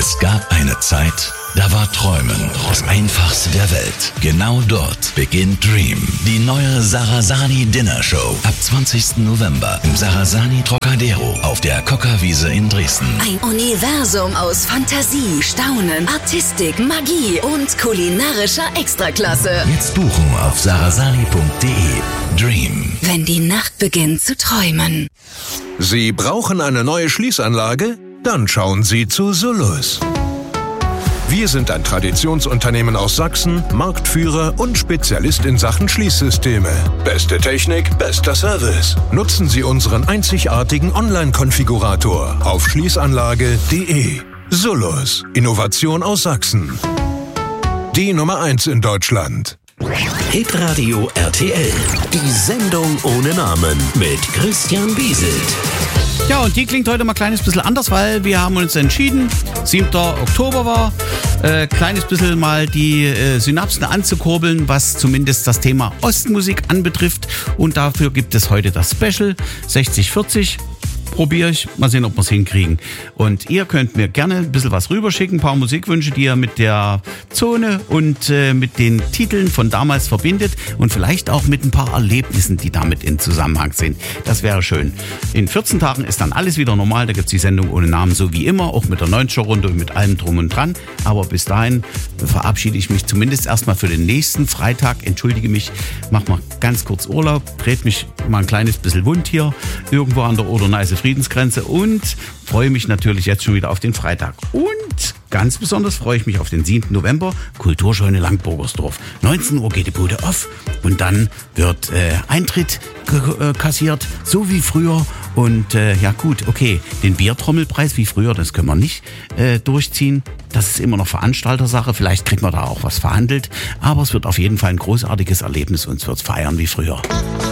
Es gab eine Zeit, da war Träumen das Einfachste der Welt. Genau dort beginnt Dream, die neue Sarasani Dinner Show. Ab 20. November im Sarasani Trocadero auf der Kokkerwiese in Dresden. Ein Universum aus Fantasie, Staunen, Artistik, Magie und kulinarischer Extraklasse. Jetzt buchen auf sarasani.de. Dream. Wenn die Nacht beginnt zu träumen. Sie brauchen eine neue Schließanlage? Dann schauen Sie zu Sullus. Wir sind ein Traditionsunternehmen aus Sachsen, Marktführer und Spezialist in Sachen Schließsysteme. Beste Technik, bester Service. Nutzen Sie unseren einzigartigen Online-Konfigurator auf schließanlage.de. Sullus, Innovation aus Sachsen. Die Nummer 1 in Deutschland. Hitradio RTL, die Sendung ohne Namen mit Christian Wieselt. Ja, und die klingt heute mal ein kleines bisschen anders, weil wir haben uns entschieden, 7. Oktober war, kleines bisschen mal die Synapsen anzukurbeln, was zumindest das Thema Ostmusik anbetrifft. Und dafür gibt es heute das Special 60/40. Probiere ich. Mal sehen, ob wir es hinkriegen. Und ihr könnt mir gerne ein bisschen was rüberschicken, ein paar Musikwünsche, die ihr mit der Zone und mit den Titeln von damals verbindet und vielleicht auch mit ein paar Erlebnissen, die damit in Zusammenhang sind. Das wäre schön. In 14 Tagen ist dann alles wieder normal. Da gibt es die Sendung ohne Namen, so wie immer, auch mit der 90er-Runde und mit allem drum und dran. Aber bis dahin verabschiede ich mich zumindest erstmal für den nächsten Freitag. Entschuldige mich, mach mal ganz kurz Urlaub, dreht mich mal ein kleines bisschen wund hier irgendwo an der Oder-Neiße-Friedensgrenze und freue mich natürlich jetzt schon wieder auf den Freitag. Und ganz besonders freue ich mich auf den 7. November, Kulturscheune Langburgersdorf. 19 Uhr geht die Bude auf und dann wird Eintritt kassiert, so wie früher. Und ja gut, okay, den Biertrommelpreis wie früher, das können wir nicht durchziehen. Das ist immer noch Veranstaltersache, vielleicht kriegt man da auch was verhandelt. Aber es wird auf jeden Fall ein großartiges Erlebnis und es wird feiern wie früher.